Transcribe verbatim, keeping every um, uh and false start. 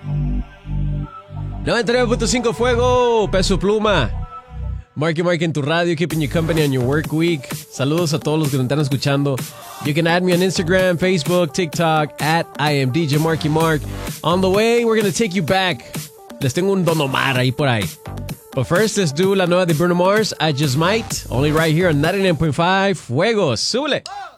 noventa y nueve punto cinco Fuego, Peso Pluma. Marky Mark en tu radio, keeping you company on your work week. Saludos a todos los que nos están escuchando. You can add me on Instagram, Facebook, TikTok, at I am D J Marky Mark. On the way, we're going to take you back. Les tengo un Don Omar ahí por ahí. But first, let's do la nueva de Bruno Mars, I Just Might. Only right here on ninety-nine point five Fuego. ¡Súbele!